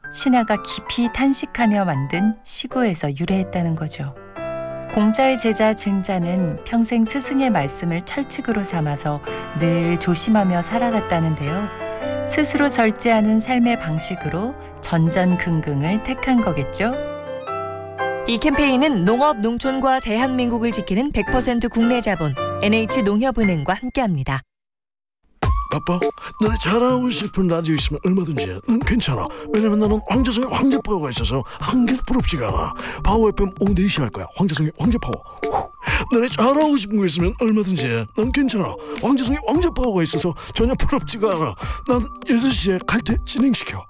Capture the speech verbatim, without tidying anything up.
신하가 깊이 탄식하며 만든 시구에서 유래했다는 거죠. 공자의 제자 증자는 평생 스승의 말씀을 철칙으로 삼아서 늘 조심하며 살아갔다는데요. 스스로 절제하는 삶의 방식으로 전전긍긍을 택한 거겠죠. 이 캠페인은 농업, 농촌과 대한민국을 지키는 백 퍼센트 국내 자본 엔에이치농협은행과 함께합니다. 아빠, 너네 잘하고 싶은 라디오 있으면 얼마든지 난 괜찮아. 왜냐면 나는 황재성의 황제파워가 있어서 한 개도 부럽지가 않아. 파워 에프엠 오후 네 시 할 거야. 황재성의 황제파워. 후. 너네 잘하고 싶은 거 있으면 얼마든지 난 괜찮아. 황재성의 황제파워가 있어서 전혀 부럽지가 않아. 난 여섯 시에 갈 때 진행시켜.